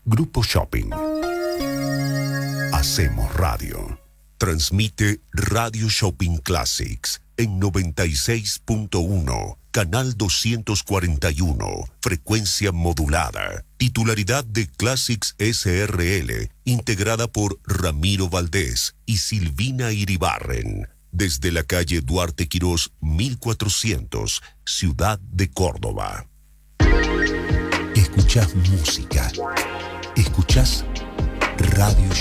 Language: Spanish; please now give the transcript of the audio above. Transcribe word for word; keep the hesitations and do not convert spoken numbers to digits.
Grupo Shopping. Hacemos radio. Transmite Radio Shopping Classics en noventa y seis punto uno, canal doscientos cuarenta y uno, frecuencia modulada. Titularidad de Classics S R L, integrada por Ramiro Valdés y Silvina Iribarren. Desde la calle Duarte Quirós, mil cuatrocientos, Ciudad de Córdoba. Escuchás música. Escuchás Radio